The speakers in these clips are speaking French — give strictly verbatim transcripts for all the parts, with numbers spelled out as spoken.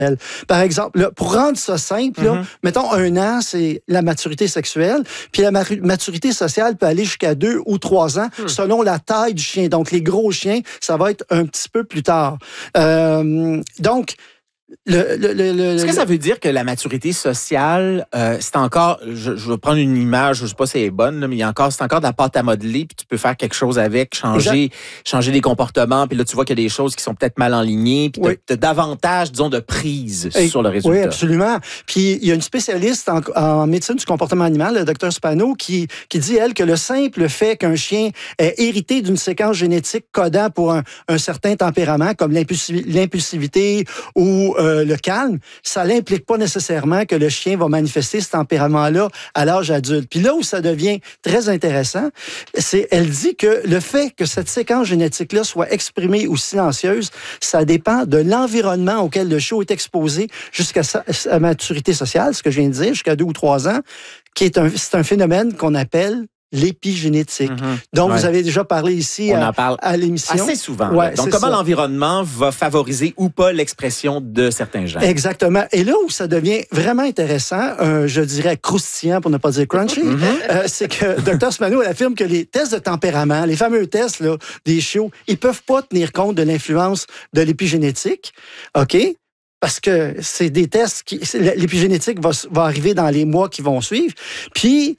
Par exemple, là, pour rendre ça simple, là, mm-hmm. mettons un an, c'est la maturité sexuelle, puis la maturité sociale peut aller jusqu'à deux ou trois ans mm. selon la taille du chien. Donc, les gros chiens, ça va être un petit peu plus tard. Euh, donc, Le, le, le, le, Est-ce que ça veut dire que la maturité sociale, euh, c'est encore, je, je vais prendre une image, je sais pas si elle est bonne, là, mais il y a encore, c'est encore de la pâte à modeler, puis tu peux faire quelque chose avec, changer, exact. changer des comportements, puis là tu vois qu'il y a des choses qui sont peut-être mal enlignées, puis oui. tu as davantage, disons, de prise Et, sur le résultat. Oui, absolument. Puis il y a une spécialiste en, en médecine du comportement animal, le docteur Spano, qui, qui dit, elle, que le simple fait qu'un chien est hérité d'une séquence génétique codant pour un, un certain tempérament, comme l'impulsi- l'impulsivité ou Euh, le calme, ça n'implique pas nécessairement que le chien va manifester ce tempérament-là à l'âge adulte. Puis là où ça devient très intéressant, c'est elle dit que le fait que cette séquence génétique-là soit exprimée ou silencieuse, ça dépend de l'environnement auquel le chiot est exposé jusqu'à sa, sa maturité sociale, ce que je viens de dire, jusqu'à deux ou trois ans, qui est un, c'est un phénomène qu'on appelle l'épigénétique. Mm-hmm. Donc, ouais. vous avez déjà parlé ici à, à l'émission. Assez souvent. Ouais, Donc, comment ça. l'environnement va favoriser ou pas l'expression de certains gènes. Exactement. Et là où ça devient vraiment intéressant, euh, je dirais croustillant pour ne pas dire crunchy, mm-hmm. euh, c'est que docteur Spano, elle affirme que les tests de tempérament, les fameux tests là, des chiots, ils peuvent pas tenir compte de l'influence de l'épigénétique. OK? Parce que c'est des tests qui... L'épigénétique va, va arriver dans les mois qui vont suivre. Puis,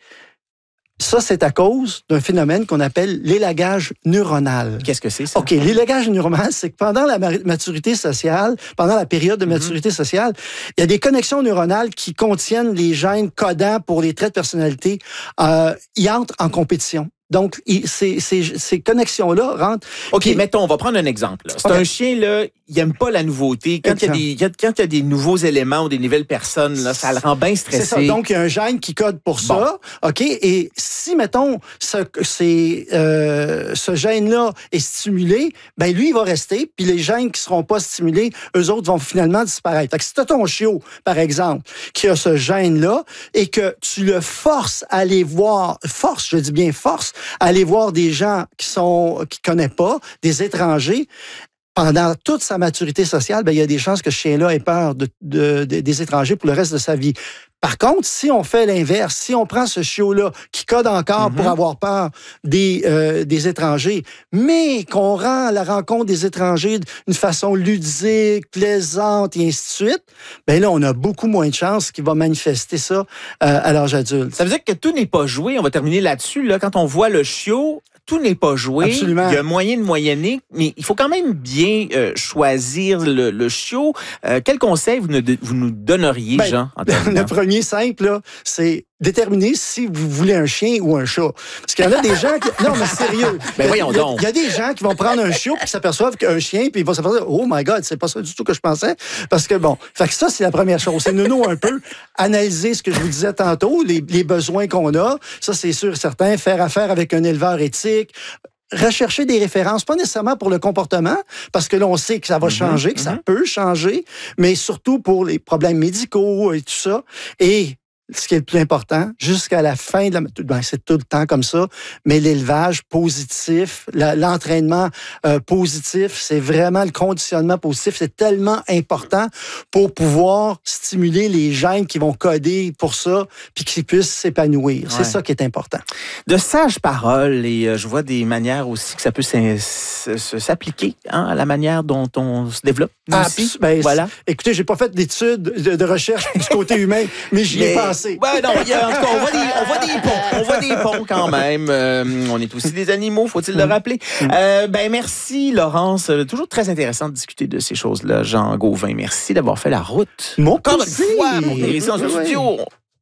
ça, c'est à cause d'un phénomène qu'on appelle l'élagage neuronal. Qu'est-ce que c'est, ça? OK, l'élagage neuronal, c'est que pendant la maturité sociale, pendant la période de maturité mm-hmm. sociale, il y a des connexions neuronales qui contiennent les gènes codants pour les traits de personnalité. Euh, ils entrent en compétition. Donc, il, ces, ces, ces connexions-là rentrent... OK, puis, mettons, on va prendre un exemple. Là. C'est okay. un chien, là, il n'aime pas la nouveauté. Quand il, y a des, quand il y a des nouveaux éléments ou des nouvelles personnes, là, ça le rend bien stressé. C'est ça. Donc, il y a un gène qui code pour bon. ça. OK? Et si, mettons, ce, c'est, euh, ce gène-là est stimulé, ben lui, il va rester. Puis les gènes qui ne seront pas stimulés, eux autres vont finalement disparaître. Fait que si tu as ton chiot, par exemple, qui a ce gène-là et que tu le forces à aller voir, force, je dis bien force, aller voir des gens qui sont qui connaissent pas, des étrangers, pendant toute sa maturité sociale, ben, il y a des chances que ce chien-là ait peur de, de, de, des étrangers pour le reste de sa vie. Par contre, si on fait l'inverse, si on prend ce chiot-là qui code encore mm-hmm. pour avoir peur des, euh, des étrangers, mais qu'on rend la rencontre des étrangers d'une façon ludique, plaisante et ainsi de suite, ben là, on a beaucoup moins de chances qu'il va manifester ça euh, à l'âge adulte. Ça veut dire que tout n'est pas joué. On va terminer là-dessus. Là, quand on voit le chiot, tout n'est pas joué. Absolument. Il y a moyen de moyenner, mais il faut quand même bien euh, choisir le, le chiot. Euh, quel conseil vous, ne, vous nous donneriez, ben, Jean? En le premier simple, là, c'est déterminer si vous voulez un chien ou un chat. Parce qu'il y en a des gens qui... Non, mais sérieux. Ben voyons il y a, donc. Il y a des gens qui vont prendre un chiot puis s'aperçoivent qu'un chien, puis ils vont s'apercevoir, oh my God, c'est pas ça du tout que je pensais. Parce que bon, fait que ça, c'est la première chose. C'est nono un peu analyser ce que je vous disais tantôt, les, les besoins qu'on a. Ça, c'est sûr et certain. Faire affaire avec un éleveur éthique. Rechercher des références, pas nécessairement pour le comportement, parce que là, on sait que ça va mm-hmm, changer, que mm-hmm. ça peut changer, mais surtout pour les problèmes médicaux et tout ça. Et ce qui est le plus important, jusqu'à la fin de la... Ben, c'est tout le temps comme ça, mais l'élevage positif, la, l'entraînement euh, positif, c'est vraiment le conditionnement positif, c'est tellement important pour pouvoir stimuler les gènes qui vont coder pour ça, puis qu'ils puissent s'épanouir. Ouais. C'est ça qui est important. De sages paroles, et euh, je vois des manières aussi que ça peut s'appliquer hein, à la manière dont on se développe. Ah, aussi. Ben, voilà. Écoutez, j'ai pas fait d'études de, de recherche du côté humain, mais j'y ai pensé. Ouais, non, il y a, en tout cas, on voit des, on voit des ponts. On voit des ponts quand même. Euh, on est aussi des animaux, faut-il le rappeler. Euh, ben, merci, Laurence. Toujours très intéressant de discuter de ces choses-là. Jean Gauvin, merci d'avoir fait la route. Mon Encore une fois, pour venir ici en studio.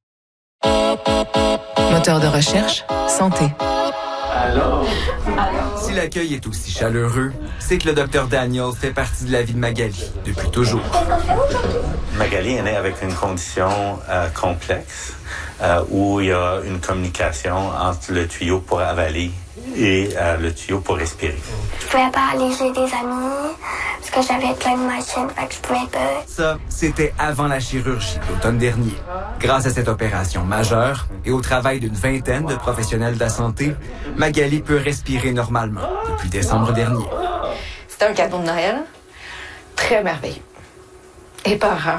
Moteur de recherche, santé. Allô? Si l'accueil est aussi chaleureux, c'est que le docteur Daniel fait partie de la vie de Magali, depuis toujours. Magali est née avec une condition euh, complexe euh, où il y a une communication entre le tuyau pour avaler et euh, le tuyau pour respirer. Je pouvais pas aller chez des amis parce que j'avais plein de machines, fait que je pouvais pas. Ça, c'était avant la chirurgie l'automne dernier. Grâce à cette opération majeure et au travail d'une vingtaine de professionnels de la santé, Magali peut respirer normalement depuis décembre dernier. C'était un cadeau de Noël très merveilleux. Et parents.